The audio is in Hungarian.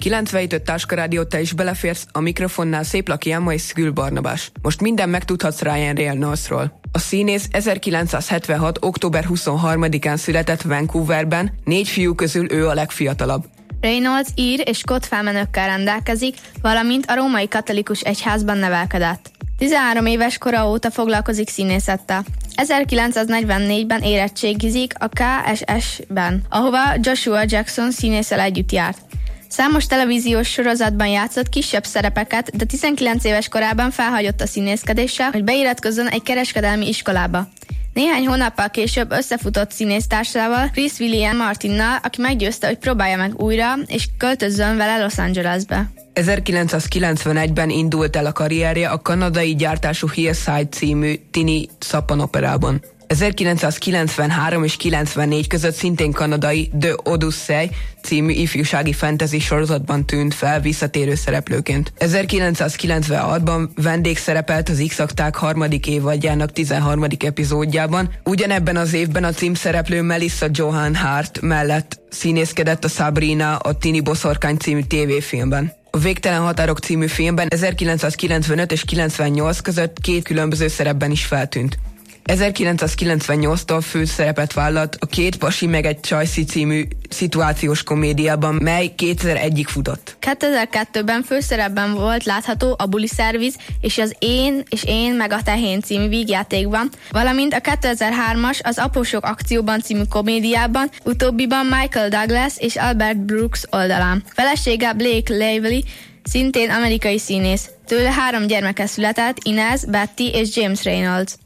97.5 Táska Rádió, te is beleférsz, a mikrofonnál Széplaki Emma és Szűkül Barnabás. Most minden megtudhatsz Ryan Reynoldsról. A színész 1976. október 23-án született Vancouverben, 4 fiú közül ő a legfiatalabb. Reynolds ír és kotfelmenőkkel rendelkezik, valamint a római katolikus egyházban nevelkedett. 13 éves kora óta foglalkozik színészettel. 1944-ben érettségizik a KSS-ben, ahova Joshua Jackson színésszel együtt járt. Számos televíziós sorozatban játszott kisebb szerepeket, de 19 éves korában felhagyott a színészkedéssel, hogy beiratkozzon egy kereskedelmi iskolába. Néhány hónappal később összefutott színésztársával, Chris William Martinnal, aki meggyőzte, hogy próbálja meg újra, és költözzön vele Los Angelesbe. 1991-ben indult el a karrierje a kanadai gyártású Hillside című tini szappanoperában. 1993 és 94 között szintén kanadai The Odyssey című ifjúsági fantasy sorozatban tűnt fel visszatérő szereplőként. 1996-ban vendégszerepelt az X-akták harmadik évadjának 13. epizódjában. Ugyanebben az évben a címszereplő Melissa Joan Hart mellett színészkedett a Sabrina, a Tini Boszorkány című tévéfilmben. A Végtelen határok című filmben 1995 és 98 között 2 különböző szerepben is feltűnt. 1998-tól főszerepet vállalt a Két pasi meg egy csajszi című szituációs komédiában, mely 2001-ig futott. 2002-ben főszerepben volt látható a Buli Szerviz és az Én meg a Tehén című vígjátékban, valamint a 2003-as az Apósok akcióban című komédiában, utóbbiban Michael Douglas és Albert Brooks oldalán. Felesége Blake Lively szintén amerikai színész. Tőle 3 gyermeke született, Inez, Betty és James Reynolds.